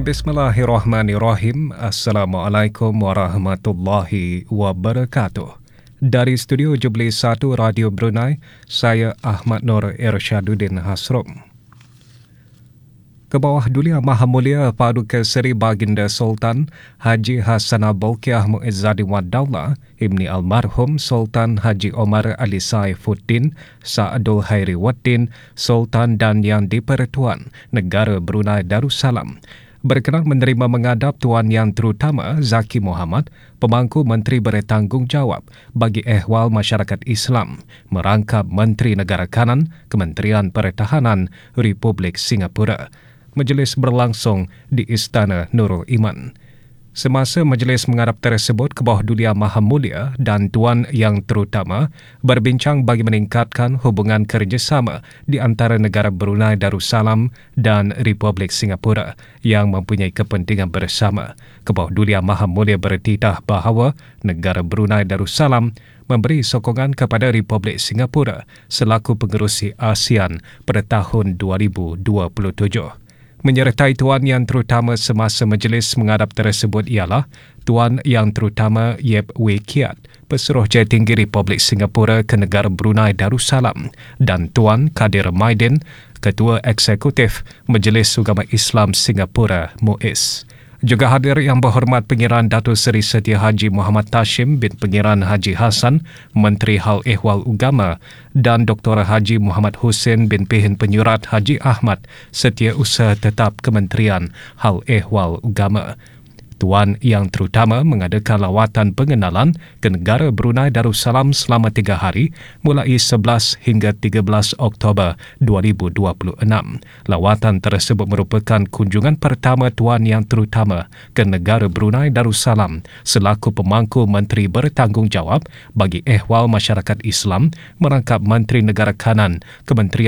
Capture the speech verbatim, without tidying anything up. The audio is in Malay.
Bismillahirrahmanirrahim. Assalamualaikum warahmatullahi wabarakatuh. Dari studio Jubli satu Radio Brunei, saya Ahmad Nur Irsyaduddin Hasrum. Kebawah Dulia Maha Mulia Paduka Seri Baginda Sultan Haji Hassanah Bolkiah Muizzadin Wad Daulah Ibni Almarhum Sultan Haji Omar Ali Saifuddin Sa'adul Hairi Waddin Sultan dan Yang di-Pertuan Negara Brunei Darussalam berkenan menerima menghadap Tuan Yang Terutama Zaki Muhammad, Pemangku Menteri Bertanggungjawab bagi Ehwal Masyarakat Islam, merangkap Menteri Negara Kanan Kementerian Pertahanan Republik Singapura. Majlis berlangsung di Istana Nurul Iman. Semasa majlis menghadap tersebut, Kebawah Dulia Maha Mulia dan Tuan Yang Terutama berbincang bagi meningkatkan hubungan kerjasama di antara negara Brunei Darussalam dan Republik Singapura yang mempunyai kepentingan bersama. Kebawah Dulia Maha Mulia bertitah bahawa negara Brunei Darussalam memberi sokongan kepada Republik Singapura selaku pengerusi ASEAN pada tahun dua ribu dua puluh tujuh. Menyertai Tuan Yang Terutama semasa majlis menghadap tersebut ialah Tuan Yang Terutama Yip Wee Kiat, Pesuruhjaya Tinggi Republik Singapura ke negara Brunei Darussalam, dan Tuan Kadir Maidin, Ketua Eksekutif Majlis Ugama Islam Singapura M U I S. Juga hadir Yang Berhormat Pengiran Datuk Seri Setia Haji Muhammad Tashim bin Pengiran Haji Hassan, Menteri Hal Ehwal Ugama, dan Doktor Haji Muhammad Hussein bin Pihin Penyurat Haji Ahmad, Setiausaha Tetap Kementerian Hal Ehwal Ugama. Tuan Yang Terutama mengadakan lawatan pengenalan ke negara Brunei Darussalam selama tiga hari mulai sebelas hingga tiga belas Oktober dua ribu dua puluh enam. Lawatan tersebut merupakan kunjungan pertama Tuan Yang Terutama ke negara Brunei Darussalam selaku Pemangku Menteri Bertanggungjawab bagi Ehwal Masyarakat Islam, merangkap Menteri Negara Kanan Kementerian